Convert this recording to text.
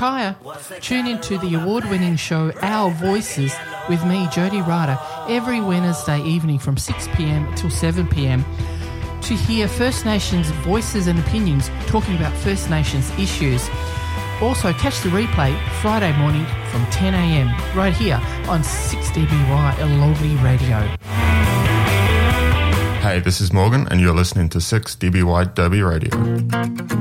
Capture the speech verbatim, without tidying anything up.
Kaya. Tune into the award-winning show Our Voices with me, Jody Ryder, every Wednesday evening from six p.m. till seven p.m. to hear First Nations voices and opinions talking about First Nations issues. Also, catch the replay Friday morning from ten a.m. right here on six D B Y Alogli Radio. Hey, this is Morgan and you're listening to six D B Y Derby Radio.